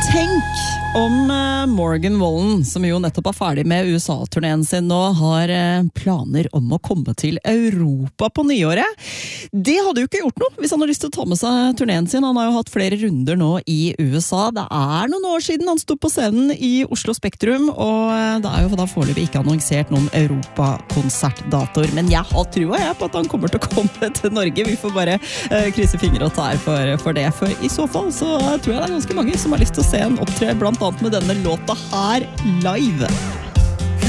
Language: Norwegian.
Tenk om Morgan Wallen, som jo nettopp er ferdig med USA-turneen sin nå, har planer om å komme til Europa på nyåret. Det hadde jo ikke gjort noe hvis han har lyst til å ta med seg turneen sin. Han har jo hatt flere runder nå i USA. Det er noen år siden han stod på scenen i Oslo Spektrum, og det er jo da foreløpig ikke annonsert noen Europa-konsertdatoer. Men jeg har trua på at han kommer til å komme til Norge. Vi får bare krysse fingre og tær for det. For i så fall så tror jeg det er ganske mange som har lyst til å se en opptre blant annet med denne låta her live.